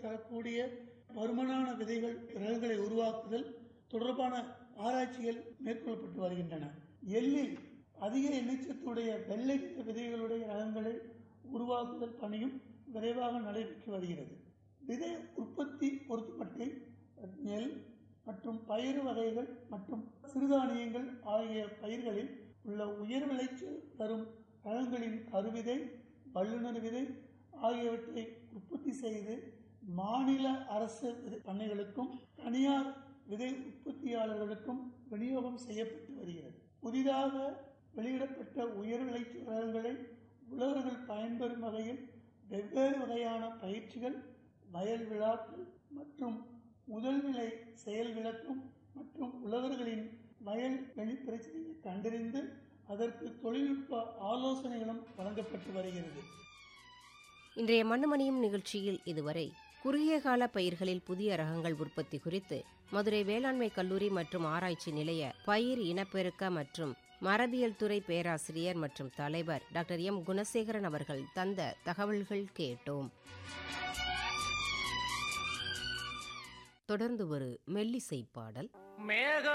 தரக்கூடிய பருமனான விதைகள் ரகங்களை உருவாக்குதல் தொடர்பான ஆராய்ச்சிகள் மேற்கொள்ளப்பட்டு வருகின்றன. எள்ளில் அதிக எண்ணெய்ச்சத்துடைய வெள்ளை நிற விதைகளுடைய ரகங்களை உருவாக்குதல் பணியும் விரைவாக நடைபெற்று வருகிறது. விதை உற்பத்தி பொறுத்தமட்டில் நெல் மற்றும் பயிறு வகைகள் மற்றும் சிறுதானியங்கள் ஆகிய பயிர்களில் உள்ள உயர் விளைச்சல் தரும் ரகங்களின் கருவிதை, வல்லுநர் விதை ஆகியவற்றை உற்பத்தி செய்து மாநில அரசு பண்ணைகளுக்கும் தனியார் விதை உற்பத்தியாளர்களுக்கும் விநியோகம் செய்யப்பட்டு வருகிறது. புதிதாக வெளியிடப்பட்ட உயர் விளைச்சல் ரகங்களை உழவர்கள் பயன்பெறும் வகையில் வெவ்வேறு வகையான பயிற்சிகள், வயல் விழாக்கள் மற்றும் முதல்நிலை செயல் விளக்கம் மற்றும் உழவர்களின் வயல் வெளி பிரச்சனைகளை கண்டறிந்து அதற்கு தொழில்நுட்ப ஆலோசனைகளும் வழங்கப்பட்டு வருகிறது. இன்றைய மண்ணுமணியும் நிகழ்ச்சியில் இதுவரை குறுகிய கால பயிர்களில் புதிய ரகங்கள் உற்பத்தி குறித்து மதுரை வேளாண்மை கல்லூரி மற்றும் ஆராய்ச்சி நிலைய பயிர் இனப்பெருக்க மற்றும் மரபியல் துறை பேராசிரியர் மற்றும் தலைவர் டாக்டர் எம் குணசேகரன் அவர்கள் தந்த தகவல்கள் கேட்டோம். தொடர்ந்து ஒரு மெல்லிசை பாடல்.